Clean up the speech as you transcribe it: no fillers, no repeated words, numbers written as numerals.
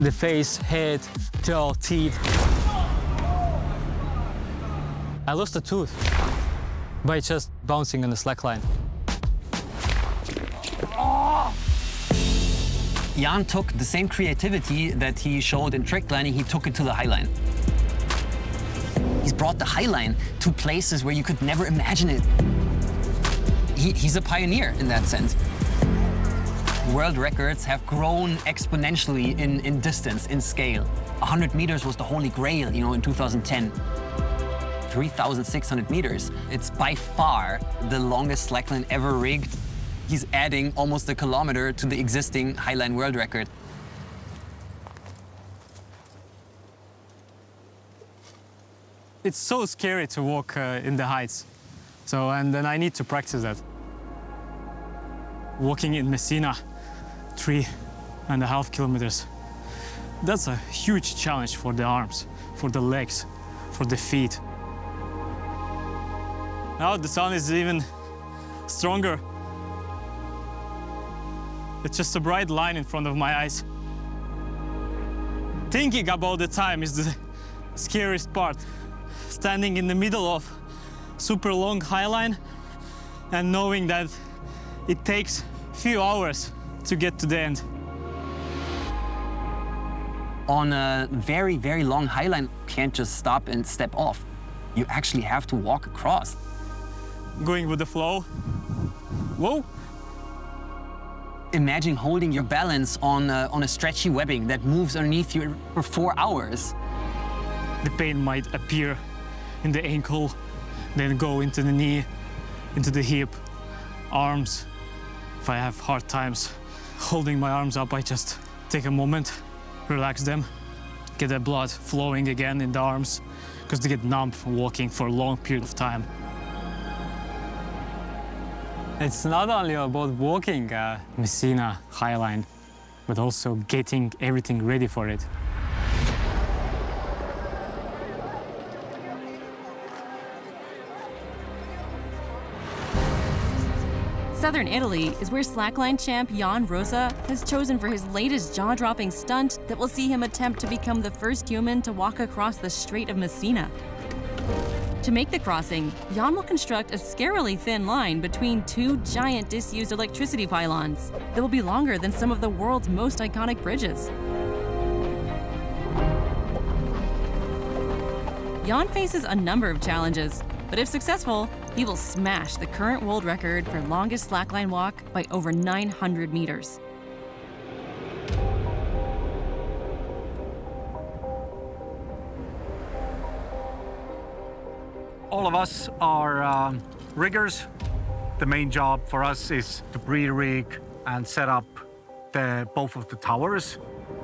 The face, head, jaw, teeth. I lost a tooth by just bouncing on the slackline. Jan took the same creativity that he showed in trick lining, he took it to the highline. He's brought the highline to places where you could never imagine it. He's a pioneer in that sense. World records have grown exponentially in distance, in scale. 100 meters was the holy grail, in 2010. 3,600 meters. It's by far the longest slackline ever rigged. He's adding almost a kilometer to the existing highline world record. It's so scary to walk in the heights. And then I need to practice that. Walking in Messina, 3.5 kilometers. That's a huge challenge for the arms, for the legs, for the feet. Now the sun is even stronger. It's just a bright line in front of my eyes. Thinking about the time is the scariest part. Standing in the middle of super long highline and knowing that it takes a few hours to get to the end. On a very, very long highline, you can't just stop and step off. You actually have to walk across. Going with the flow. Whoa! Imagine holding your balance on a stretchy webbing that moves underneath you for 4 hours. The pain might appear in the ankle, then go into the knee, into the hip, arms. If I have hard times holding my arms up, I just take a moment, relax them, get the blood flowing again in the arms, because they get numb from walking for a long period of time. It's not only about walking Messina highline, but also getting everything ready for it. Southern Italy is where slackline champ Jan Rosa has chosen for his latest jaw-dropping stunt that will see him attempt to become the first human to walk across the Strait of Messina. To make the crossing, Jan will construct a scarily thin line between two giant disused electricity pylons that will be longer than some of the world's most iconic bridges. Jan faces a number of challenges, but if successful, he will smash the current world record for longest slackline walk by over 900 meters. All of us are riggers. The main job for us is to pre-rig and set up both of the towers.